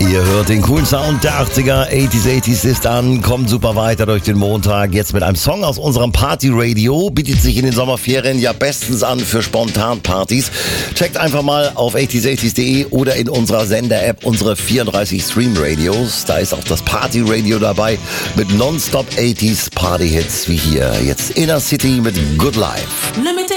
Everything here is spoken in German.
Ihr hört den coolen Sound der 80er, 80s ist an, kommt super weiter durch den Montag. Jetzt mit einem Song aus unserem Party-Radio, bietet sich in den Sommerferien ja bestens an für Spontanpartys. Checkt einfach mal auf 80s80s.de oder in unserer Sender-App unsere 34 Stream-Radios. Da ist auch das Party-Radio dabei mit Nonstop 80s Party-Hits wie hier. Jetzt Inner City mit Good Life.